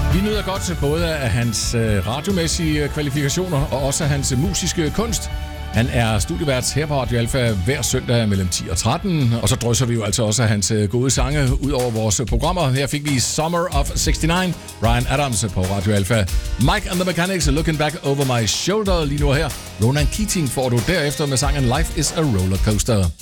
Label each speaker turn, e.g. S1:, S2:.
S1: Vi nyder godt både af hans radiomæssige kvalifikationer og også af hans musiske kunst. Han er studievært her på Radio Alfa hver søndag mellem 10 og 13, og så drysser vi jo altså også af hans gode sange ud over vores programmer. Her fik vi Summer of 69, Bryan Adams på Radio Alfa. Mike and the Mechanics, Looking Back Over My Shoulder lige nu her. Ronan Keating får du derefter med sangen Life is a Roller Coaster.